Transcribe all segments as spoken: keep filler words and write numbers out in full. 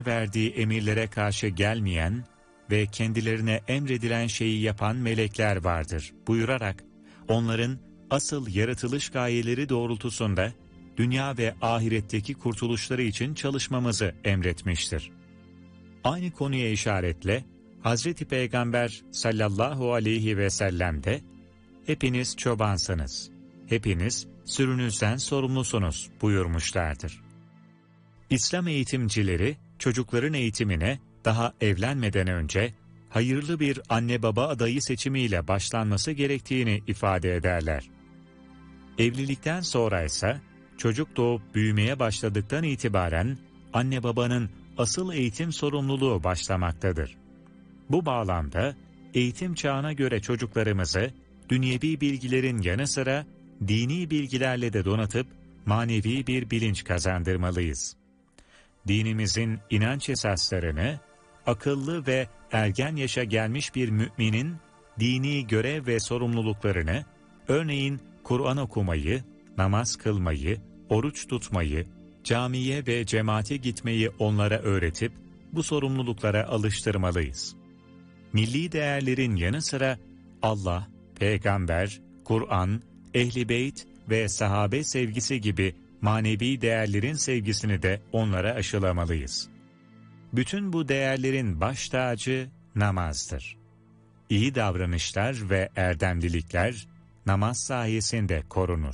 verdiği emirlere karşı gelmeyen ve kendilerine emredilen şeyi yapan melekler vardır buyurarak onların asıl yaratılış gayeleri doğrultusunda dünya ve ahiretteki kurtuluşları için çalışmamızı emretmiştir. Aynı konuya işaretle Hazreti Peygamber sallallahu aleyhi ve sellem de hepiniz çobansınız, hepiniz sürünüzden sorumlusunuz buyurmuşlardır. İslam eğitimcileri çocukların eğitimine daha evlenmeden önce hayırlı bir anne baba adayı seçimiyle başlanması gerektiğini ifade ederler. Evlilikten sonra ise çocuk doğup büyümeye başladıktan itibaren anne babanın asıl eğitim sorumluluğu başlamaktadır. Bu bağlamda eğitim çağına göre çocuklarımızı dünyevi bilgilerin yanı sıra dini bilgilerle de donatıp manevi bir bilinç kazandırmalıyız. Dinimizin inanç esaslarını, akıllı ve ergen yaşa gelmiş bir müminin dini görev ve sorumluluklarını, örneğin Kur'an okumayı, namaz kılmayı, oruç tutmayı, camiye ve cemaate gitmeyi onlara öğretip bu sorumluluklara alıştırmalıyız. Milli değerlerin yanı sıra Allah, Peygamber, Kur'an, Ehl-i Beyt ve sahabe sevgisi gibi manevi değerlerin sevgisini de onlara aşılamalıyız. Bütün bu değerlerin baş tacı namazdır. İyi davranışlar ve erdemlilikler namaz sayesinde korunur.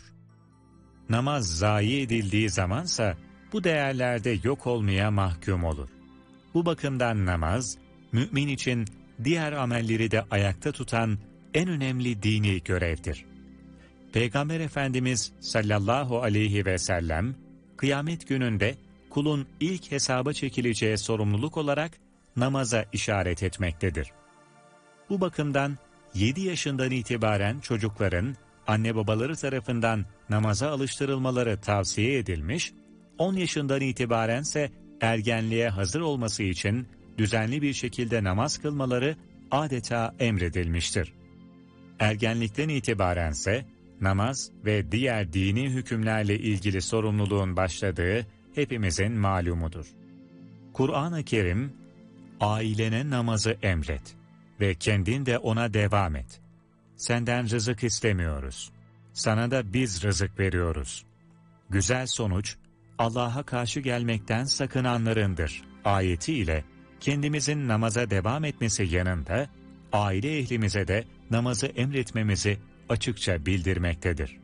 Namaz zayi edildiği zamansa bu değerlerde yok olmaya mahkum olur. Bu bakımdan namaz, mümin için diğer amelleri de ayakta tutan en önemli dini görevdir. Peygamber Efendimiz sallallahu aleyhi ve sellem, kıyamet gününde kulun ilk hesaba çekileceği sorumluluk olarak namaza işaret etmektedir. Bu bakımdan yedi yaşından itibaren çocukların anne babaları tarafından namaza alıştırılmaları tavsiye edilmiş, on yaşından itibarense ergenliğe hazır olması için düzenli bir şekilde namaz kılmaları adeta emredilmiştir. Ergenlikten itibarense namaz ve diğer dini hükümlerle ilgili sorumluluğun başladığı hepimizin malumudur. Kur'an-ı Kerim, ailene namazı emret ve kendin de ona devam et. Senden rızık istemiyoruz. Sana da biz rızık veriyoruz. Güzel sonuç, Allah'a karşı gelmekten sakınanlarındır ayetiyle kendimizin namaza devam etmesi yanında, aile ehlimize de namazı emretmemizi açıkça bildirmektedir.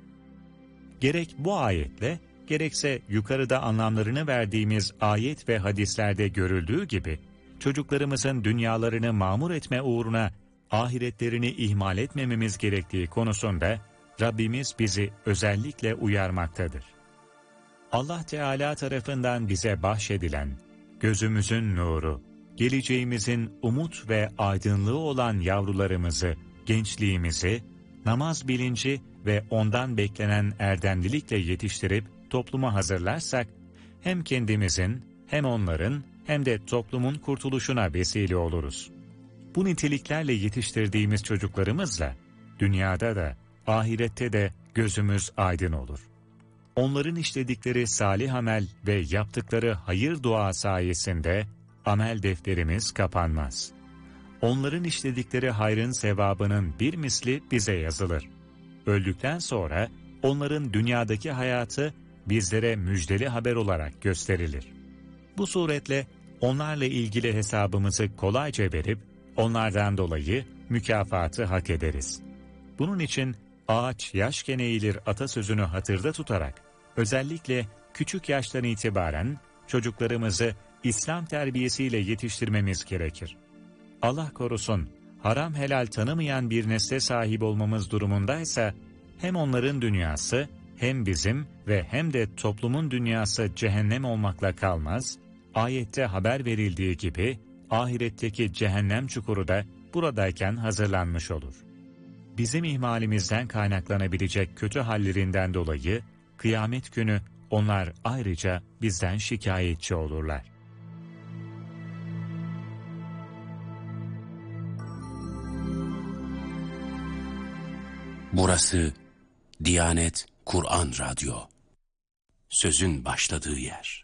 Gerek bu ayetle, gerekse yukarıda anlamlarını verdiğimiz ayet ve hadislerde görüldüğü gibi, çocuklarımızın dünyalarını mamur etme uğruna ahiretlerini ihmal etmememiz gerektiği konusunda Rabbimiz bizi özellikle uyarmaktadır. Allah Teala tarafından bize bahşedilen, gözümüzün nuru, geleceğimizin umut ve aydınlığı olan yavrularımızı, gençliğimizi, namaz bilinci ve ondan beklenen erdemlilikle yetiştirip topluma hazırlarsak, hem kendimizin, hem onların, hem de toplumun kurtuluşuna vesile oluruz. Bu niteliklerle yetiştirdiğimiz çocuklarımızla, dünyada da, ahirette de gözümüz aydın olur. Onların işledikleri salih amel ve yaptıkları hayır dua sayesinde, amel defterimiz kapanmaz. Onların işledikleri hayrın sevabının bir misli bize yazılır. Öldükten sonra onların dünyadaki hayatı bizlere müjdeli haber olarak gösterilir. Bu suretle onlarla ilgili hesabımızı kolayca verip onlardan dolayı mükafatı hak ederiz. Bunun için ağaç yaşken eğilir atasözünü hatırda tutarak özellikle küçük yaştan itibaren çocuklarımızı İslam terbiyesiyle yetiştirmemiz gerekir. Allah korusun, haram helal tanımayan bir nesle sahip olmamız durumundaysa hem onların dünyası hem bizim ve hem de toplumun dünyası cehennem olmakla kalmaz, ayette haber verildiği gibi ahiretteki cehennem çukuru da buradayken hazırlanmış olur. Bizim ihmalimizden kaynaklanabilecek kötü hallerinden dolayı kıyamet günü onlar ayrıca bizden şikayetçi olurlar. Burası Diyanet Kur'an Radyo. Sözün başladığı yer.